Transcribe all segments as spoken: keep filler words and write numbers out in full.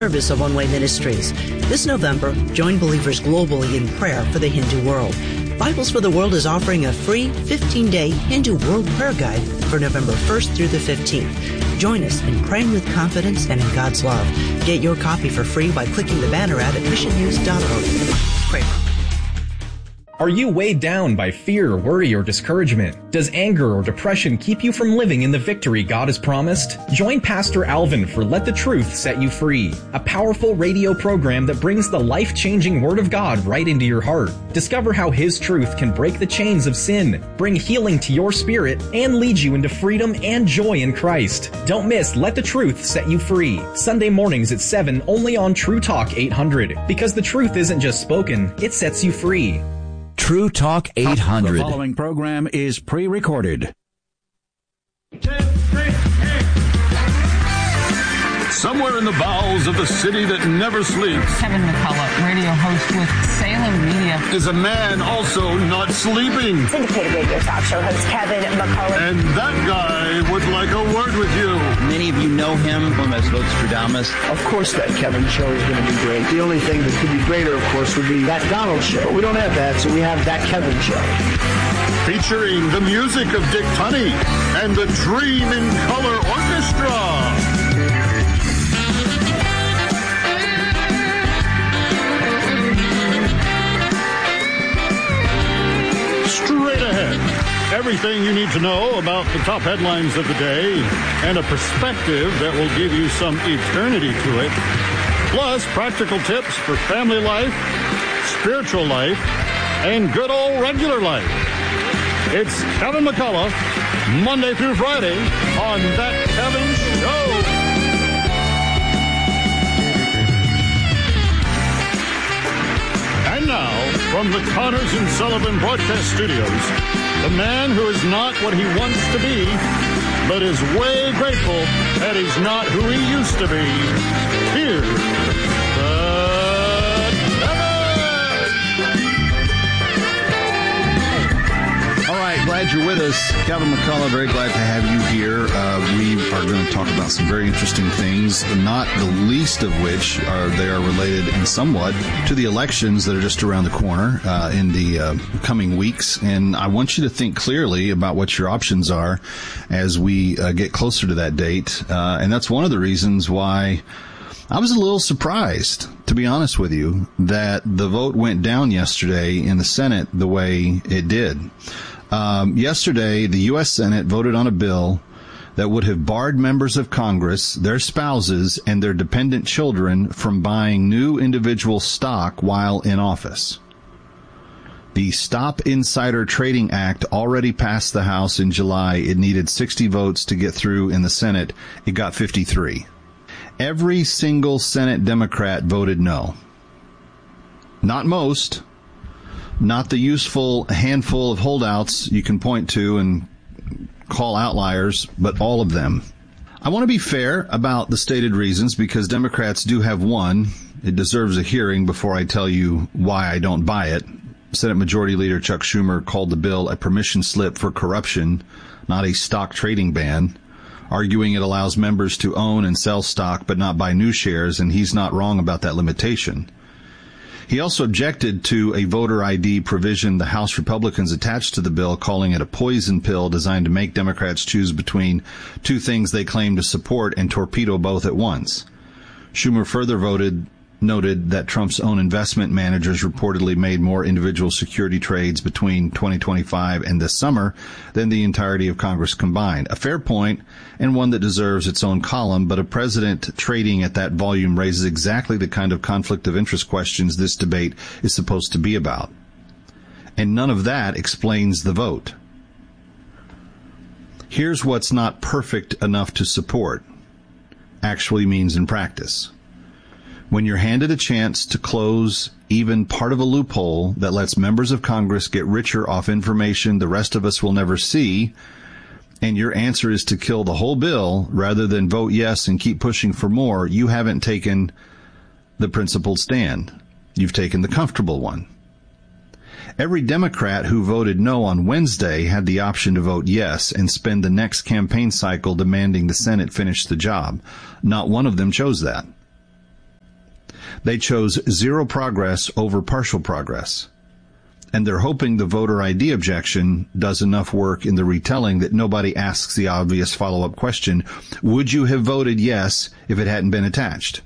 Service of One Way Ministries. This November, join believers globally in prayer for the Hindu world. Bibles for the World is offering a free fifteen-day Hindu World Prayer Guide for November first through the fifteenth. Join us in praying with confidence and in God's love. Get your copy for free by clicking the banner ad at mission news dot org. Pray. Are you weighed down by fear, worry, or discouragement? Does anger or depression keep you from living in the victory God has promised? Join Pastor Alvin for Let the Truth Set You Free, a powerful radio program that brings the life-changing Word of God right into your heart. Discover how His truth can break the chains of sin, bring healing to your spirit, and lead you into freedom and joy in Christ. Don't miss Let the Truth Set You Free, Sunday mornings at seven, only on True Talk eight hundred. Because the truth isn't just spoken, it sets you free. True Talk eight hundred. The following program is pre-recorded. Somewhere in the bowels of the city that never sleeps, Kevin McCullough, radio host with Salem Media, is a man also not sleeping. Syndicated radio talk show host Kevin McCullough. And that guy would like a word with you. Many of you know him from as Vostradamus. Of course that Kevin show is going to be great. The only thing that could be greater, of course, would be that Donald show. But we don't have that, so we have that Kevin show. Featuring the music of Dick Tunney and the Dream in Color Orchestra. Straight ahead, everything you need to know about the top headlines of the day and a perspective that will give you some eternity to it. Plus, practical tips for family life, spiritual life, and good old regular life. It's Kevin McCullough, Monday through Friday on That Kevin Show. And now, from the Connors and Sullivan Broadcast Studios, the man who is not what he wants to be, but is way grateful that he's not who he used to be. Here's the All right, glad you're with us. Kevin McCullough, very glad to have you here. Uh, we are going to talk about some very interesting things, not the least of which are they are related in somewhat to the elections that are just around the corner uh, in the uh, coming weeks. And I want you to think clearly about what your options are as we uh, get closer to that date. Uh, and that's one of the reasons why I was a little surprised, to be honest with you, that the vote went down yesterday in the Senate the way it did. Um, yesterday, the U S Senate voted on a bill that would have barred members of Congress, their spouses, and their dependent children from buying new individual stock while in office. The Stop Insider Trading Act already passed the House in July. It needed sixty votes to get through in the Senate. It got fifty-three. Every single Senate Democrat voted no. Not most. Not the useful handful of holdouts you can point to and call outliers, but all of them. I want to be fair about the stated reasons because Democrats do have one. It deserves a hearing before I tell you why I don't buy it. Senate Majority Leader Chuck Schumer called the bill a permission slip for corruption, not a stock trading ban, arguing it allows members to own and sell stock but not buy new shares, and he's not wrong about that limitation. He also objected to a voter I D provision the House Republicans attached to the bill, calling it a poison pill designed to make Democrats choose between two things they claim to support and torpedo both at once. Schumer further voted, noted that Trump's own investment managers reportedly made more individual security trades between twenty twenty-five and this summer than the entirety of Congress combined. A fair point, and one that deserves its own column, but a president trading at that volume raises exactly the kind of conflict of interest questions this debate is supposed to be about. And none of that explains the vote. Here's what's not perfect enough to support, actually means in practice. When you're handed a chance to close even part of a loophole that lets members of Congress get richer off information the rest of us will never see, and your answer is to kill the whole bill rather than vote yes and keep pushing for more, you haven't taken the principled stand. You've taken the comfortable one. Every Democrat who voted no on Wednesday had the option to vote yes and spend the next campaign cycle demanding the Senate finish the job. Not one of them chose that. They chose zero progress over partial progress. And they're hoping the voter I D objection does enough work in the retelling that nobody asks the obvious follow-up question, would you have voted yes if it hadn't been attached?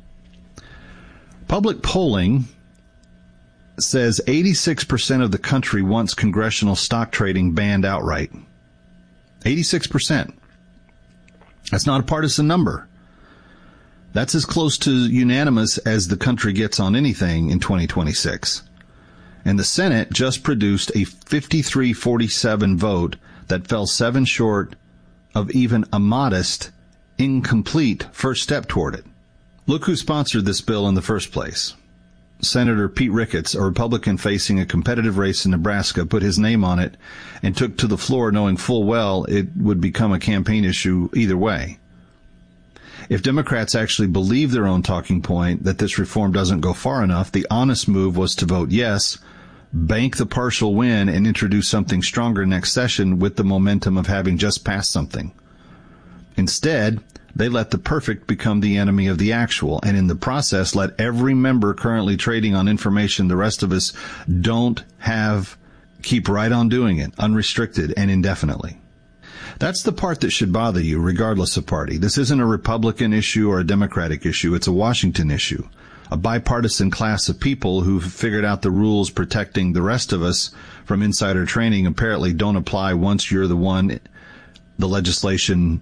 Public polling says eighty-six percent of the country wants congressional stock trading banned outright. eighty-six percent. That's not a partisan number. That's as close to unanimous as the country gets on anything in twenty twenty-six. And the Senate just produced a fifty-three forty-seven vote that fell seven short of even a modest, incomplete first step toward it. Look who sponsored this bill in the first place. Senator Pete Ricketts, a Republican facing a competitive race in Nebraska, put his name on it and took to the floor knowing full well it would become a campaign issue either way. If Democrats actually believe their own talking point that this reform doesn't go far enough, the honest move was to vote yes, bank the partial win, and introduce something stronger next session with the momentum of having just passed something. Instead, they let the perfect become the enemy of the actual, and in the process let every member currently trading on information the rest of us don't have keep right on doing it, unrestricted and indefinitely. That's the part that should bother you, regardless of party. This isn't a Republican issue or a Democratic issue. It's a Washington issue. A bipartisan class of people who've figured out the rules protecting the rest of us from insider trading apparently don't apply once you're the one, the legislation,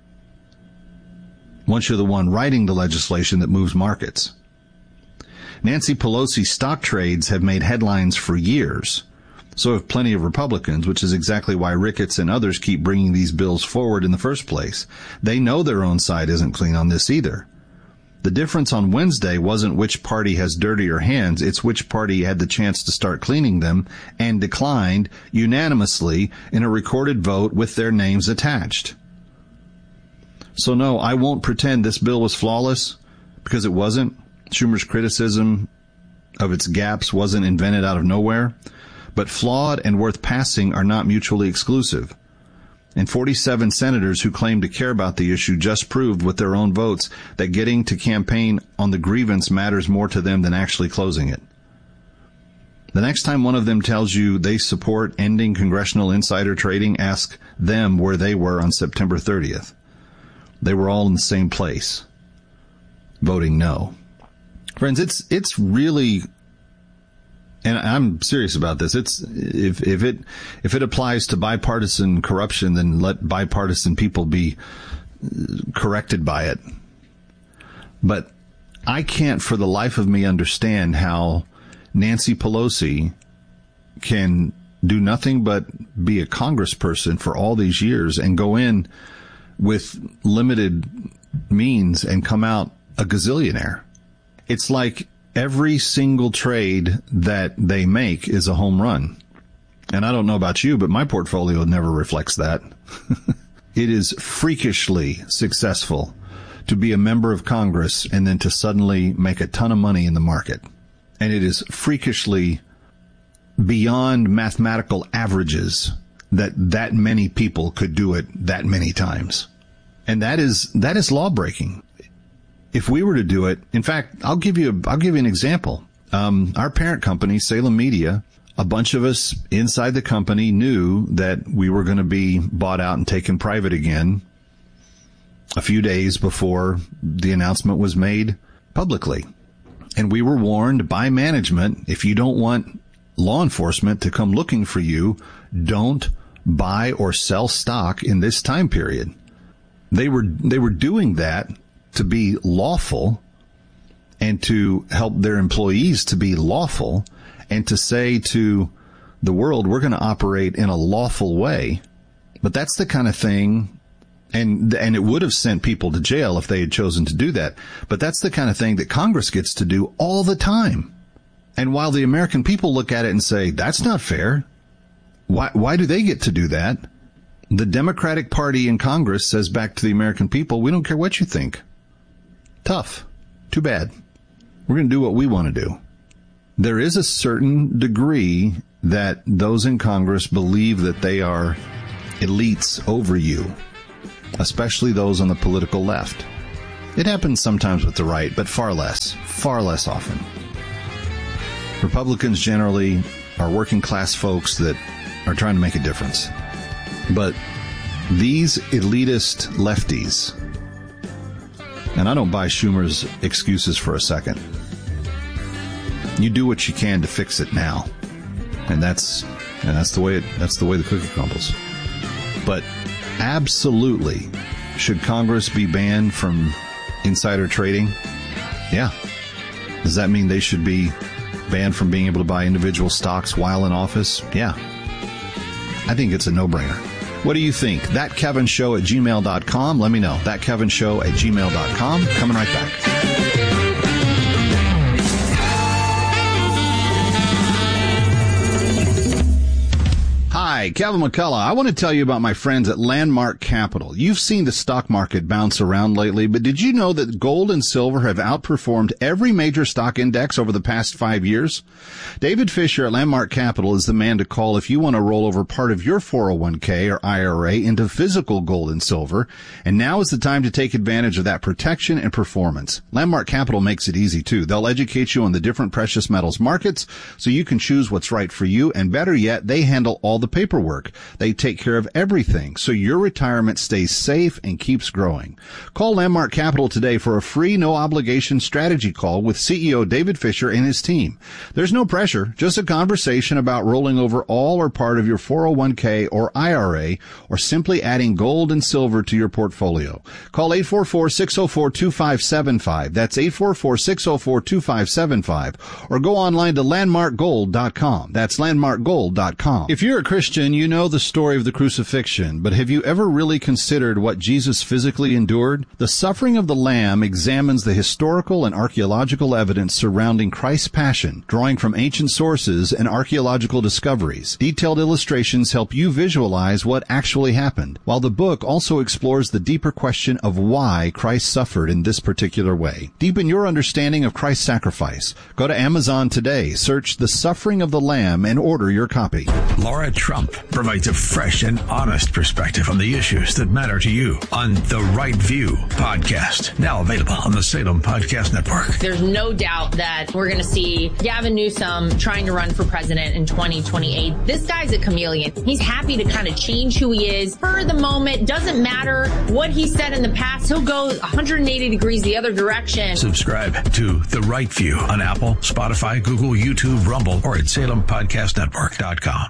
once you're the one writing the legislation that moves markets. Nancy Pelosi's stock trades have made headlines for years. So have plenty of Republicans, which is exactly why Ricketts and others keep bringing these bills forward in the first place. They know their own side isn't clean on this either. The difference on Wednesday wasn't which party has dirtier hands, it's which party had the chance to start cleaning them and declined unanimously in a recorded vote with their names attached. So no, I won't pretend this bill was flawless, because it wasn't. Schumer's criticism of its gaps wasn't invented out of nowhere. But flawed and worth passing are not mutually exclusive. And forty-seven senators who claim to care about the issue just proved with their own votes that getting to campaign on the grievance matters more to them than actually closing it. The next time one of them tells you they support ending congressional insider trading, ask them where they were on September thirtieth. They were all in the same place, voting no. Friends, it's it's really, and I'm serious about this. It's if if it if it applies to bipartisan corruption, then let bipartisan people be corrected by it. But I can't for the life of me understand how Nancy Pelosi can do nothing but be a congressperson for all these years and go in with limited means and come out a gazillionaire. It's like every single trade that they make is a home run. And I don't know about you, but my portfolio never reflects that. It is freakishly successful to be a member of Congress and then to suddenly make a ton of money in the market. And it is freakishly beyond mathematical averages that that many people could do it that many times. And that is, that is law breaking. If we were to do it, in fact, I'll give you, a, I'll give you an example. Um, our parent company, Salem Media, a bunch of us inside the company knew that we were going to be bought out and taken private again a few days before the announcement was made publicly. And we were warned by management, if you don't want law enforcement to come looking for you, don't buy or sell stock in this time period. They were, they were doing that to be lawful and to help their employees to be lawful and to say to the world, we're going to operate in a lawful way. But that's the kind of thing, and and it would have sent people to jail if they had chosen to do that. But that's the kind of thing that Congress gets to do all the time. And while the American people look at it and say, that's not fair, why why do they get to do that? The Democratic Party in Congress says back to the American people, we don't care what you think. Tough. Too bad. We're going to do what we want to do. There is a certain degree that those in Congress believe that they are elites over you, especially those on the political left. It happens sometimes with the right, but far less, far less often. Republicans generally are working class folks that are trying to make a difference. But these elitist lefties, and I don't buy Schumer's excuses for a second. You do what you can to fix it now. And that's and that's the way it that's the way the cookie crumbles. But absolutely, should Congress be banned from insider trading? Yeah. Does that mean they should be banned from being able to buy individual stocks while in office? Yeah. I think it's a no-brainer. What do you think? That Kevin Show at gmail dot com. Let me know. That Kevin Show at gmail dot com. Coming right back. Hi, Kevin McCullough. I want to tell you about my friends at Landmark Capital. You've seen the stock market bounce around lately, but did you know that gold and silver have outperformed every major stock index over the past five years? David Fisher at Landmark Capital is the man to call if you want to roll over part of your four oh one k or I R A into physical gold and silver. And now is the time to take advantage of that protection and performance. Landmark Capital makes it easy, too. They'll educate you on the different precious metals markets so you can choose what's right for you. And better yet, they handle all the paperwork. They take care of everything so your retirement stays safe and keeps growing. Call Landmark Capital today for a free, no-obligation strategy call with C E O David Fisher and his team. There's no pressure, just a conversation about rolling over all or part of your four oh one k or I R A or simply adding gold and silver to your portfolio. Call eight four four, six oh four, two five seven five. That's eight four four, six oh four, two five seven five. Or go online to landmark gold dot com. That's landmark gold dot com. If you're a Christian, you know the story of the crucifixion, but have you ever really considered what Jesus physically endured? The Suffering of the Lamb examines the historical and archaeological evidence surrounding Christ's passion, drawing from ancient sources and archaeological discoveries. Detailed illustrations help you visualize what actually happened, while the book also explores the deeper question of why Christ suffered in this particular way. Deepen your understanding of Christ's sacrifice. Go to Amazon today, search The Suffering of the Lamb, and order your copy. Laura Trump provides a fresh and honest perspective on the issues that matter to you on The Right View podcast, now available on the Salem Podcast Network. There's no doubt that we're going to see Gavin Newsom trying to run for president in twenty twenty-eight. This guy's a chameleon. He's happy to kind of change who he is for the moment. Doesn't matter what he said in the past. He'll go one hundred eighty degrees the other direction. Subscribe to The Right View on Apple, Spotify, Google, YouTube, Rumble, or at salem podcast network dot com.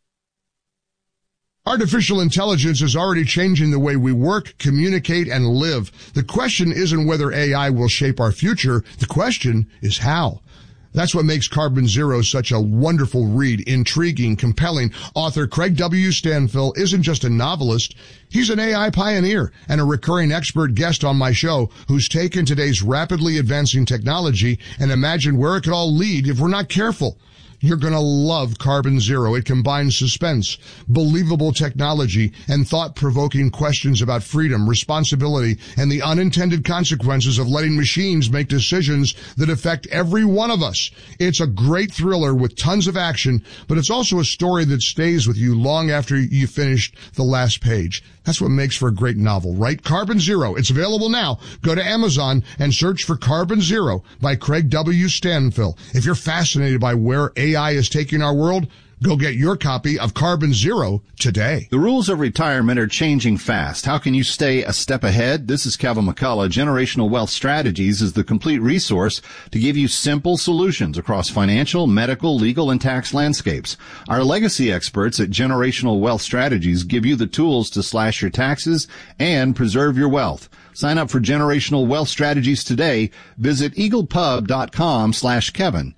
Artificial intelligence is already changing the way we work, communicate, and live. The question isn't whether A I will shape our future. The question is how. That's what makes Carbon Zero such a wonderful read, intriguing, compelling. Author Craig W. Stanfill isn't just a novelist. He's an A I pioneer and a recurring expert guest on my show who's taken today's rapidly advancing technology and imagined where it could all lead if we're not careful. You're going to love Carbon Zero. It combines suspense, believable technology, and thought-provoking questions about freedom, responsibility, and the unintended consequences of letting machines make decisions that affect every one of us. It's a great thriller with tons of action, but it's also a story that stays with you long after you finished the last page. That's what makes for a great novel, right? Carbon Zero. It's available now. Go to Amazon and search for Carbon Zero by Craig W. Stanfill. If you're fascinated by where A I is taking our world, go get your copy of Carbon Zero today. The rules of retirement are changing fast. How can you stay a step ahead? This is Kevin McCullough. Generational Wealth Strategies is the complete resource to give you simple solutions across financial, medical, legal, and tax landscapes. Our legacy experts at Generational Wealth Strategies give you the tools to slash your taxes and preserve your wealth. Sign up for Generational Wealth Strategies today. Visit eaglepub.com slash Kevin.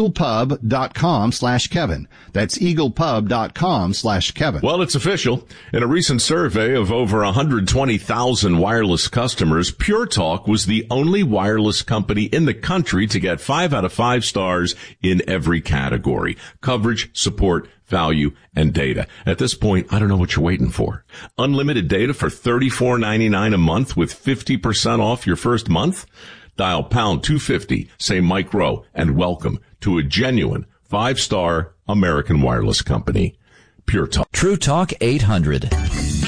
eaglepub.com slash Kevin. That's eaglepub.com slash Kevin. Well, it's official. In a recent survey of over one hundred twenty thousand wireless customers, Pure Talk was the only wireless company in the country to get five out of five stars in every category: coverage, support, value, and data. At this point, I don't know what you're waiting for. Unlimited data for thirty-four ninety-nine a month with fifty percent off your first month? Dial pound two fifty, say Mike Rowe, and welcome to a genuine five-star American wireless company. Pure Talk. True Talk eight hundred.